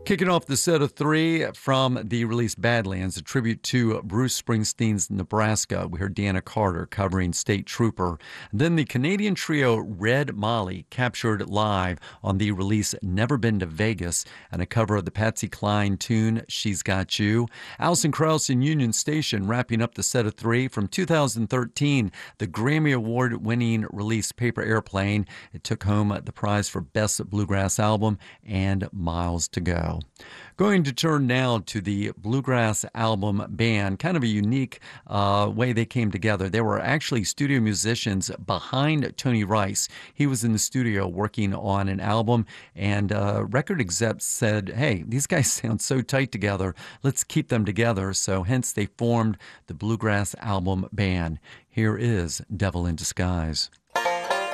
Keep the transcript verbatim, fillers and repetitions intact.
Kicking off the set of three from the release Badlands, a tribute to Bruce Springsteen's Nebraska. We heard Deanna Carter covering State Trooper. Then the Canadian trio Red Molly captured live on the release Never Been to Vegas and a cover of the Patsy Cline tune She's Got You. Alison Krauss and Union Station wrapping up the set of three from two thousand thirteen, the Grammy Award-winning release Paper Airplane. It took home the prize for Best Bluegrass Album and Miles to Go. Going to turn now to the Bluegrass Album Band, kind of a unique uh, way they came together. They were actually studio musicians behind Tony Rice. He was in the studio working on an album, and uh, record execs said, hey, these guys sound so tight together, let's keep them together. So hence they formed the Bluegrass Album Band. Here is Devil in Disguise.